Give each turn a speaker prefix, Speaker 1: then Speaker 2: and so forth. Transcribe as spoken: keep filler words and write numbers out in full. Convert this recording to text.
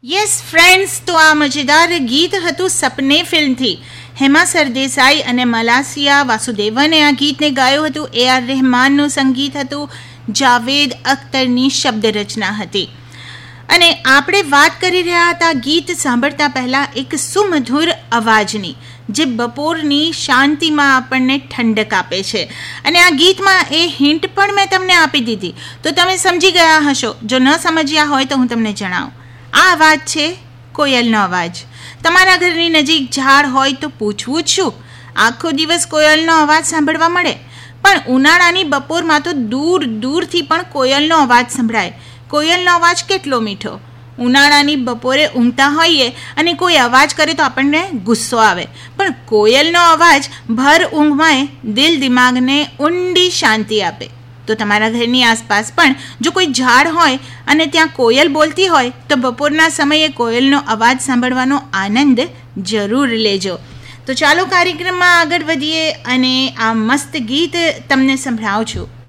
Speaker 1: Yes friends, તો આ મજેદાર ગીત હતું સપને ફિલ્મથી. હેમા સરદેસાઈ અને મલાસિયા વાસુદેવને આ ગીતને ગાયું હતું. એ આર રહેમાનનું સંગીત હતું. જાવેદ અખ્તરની શબ્દ રચના હતી. અને આપણે વાત કરી રહ્યા હતા ગીત સાંભળતા પહેલાં એક સુમધુર અવાજની, જે બપોરની શાંતિમાં આપણને ઠંડક આપે છે. અને આ ગીતમાં એ હિન્ટ પણ મેં તમને આપી દીધી, તો તમે સમજી ગયા હશો. જો ન સમજ્યા હોય તો હું તમને જણાવું. આ અવાજ છે કોયલનો અવાજ. તમારા ઘરની નજીક ઝાડ હોય તો પૂછવું જ શું, આખો દિવસ કોયલનો અવાજ સાંભળવા મળે. પણ ઉનાળાની બપોરમાં તો દૂર દૂરથી પણ કોયલનો અવાજ સંભળાય. કોયલનો અવાજ કેટલો મીઠો. ઉનાળાની બપોરે ઊંઘતા હોઈએ અને કોઈ અવાજ કરે તો આપણને ગુસ્સો આવે, પણ કોયલનો અવાજ ભર ઊંઘમાં દિલ દિમાગને ઊંડી શાંતિ આપે. તો તમારા ઘરની આસપાસ પણ જો કોઈ ઝાડ હોય અને ત્યાં કોયલ બોલતી હોય તો બપોરના સમયે કોયલનો અવાજ સાંભળવાનો આનંદ જરૂર લેજો. તો ચાલો કાર્યક્રમમાં આગળ વધીએ અને આ મસ્ત ગીત તમને સંભળાવું છું.